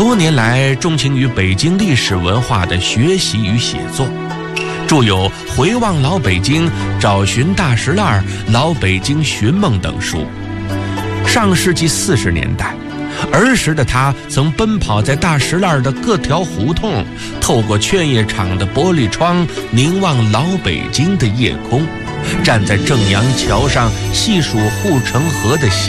多年来钟情于北京历史文化的学习与写作，著有《回望老北京》《找寻大石烂》《老北京寻梦》等书。上世纪40年代，儿时的他曾奔跑在大石烂的各条胡同，透过劝业场的玻璃窗凝望老北京的夜空，站在正阳桥上细数护城河的